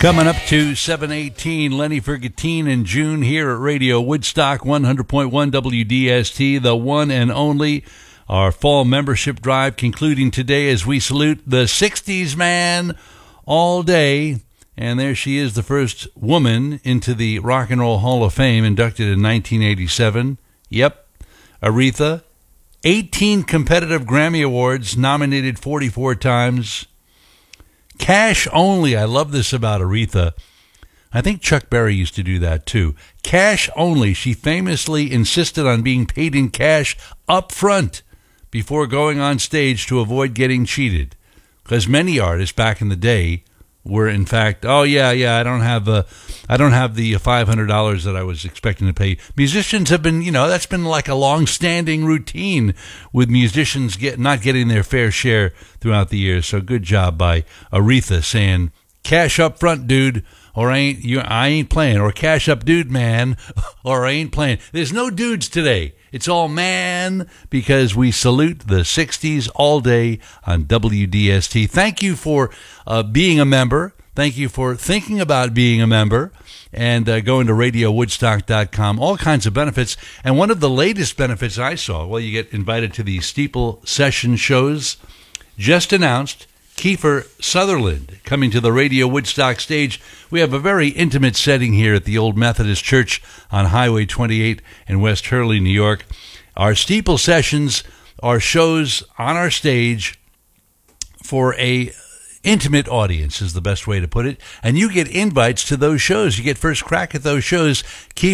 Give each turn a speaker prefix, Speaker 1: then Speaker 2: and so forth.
Speaker 1: Coming up to 7:18, Lenny Ferguttine in June here at Radio Woodstock 100.1 WDST, the one and only. Our fall membership drive concluding today as we salute the 60s man all day. And there she is, the first woman into the Rock and Roll Hall of Fame, inducted in 1987. Yep, Aretha. 18 competitive Grammy Awards, nominated 44 times. Cash only. I love this about Aretha. I think Chuck Berry used to do that too. Cash only. She famously insisted on being paid in cash up front before going on stage to avoid getting cheated. Because many artists back in the day were, in fact, I don't have the $500 that I was expecting to pay. Musicians have been, that's been like a long-standing routine with musicians not getting their fair share throughout the years. So good job by Aretha saying, cash up front, dude, or I ain't playing, or cash up, dude, man, or I ain't playing. There's no dudes today. It's all man, because we salute the 60s all day on WDST. Thank you for being a member. Thank you for thinking about being a member and going to RadioWoodstock.com. All kinds of benefits. And one of the latest benefits I saw, well, you get invited to the Steeple Session shows. Just announced, Kiefer Sutherland coming to the Radio Woodstock stage. We have a very intimate setting here at the Old Methodist Church on Highway 28 in West Hurley, New York. Our Steeple Sessions are shows on our stage for a intimate audience, is the best way to put it. And you get invites to those shows. You get first crack at those shows.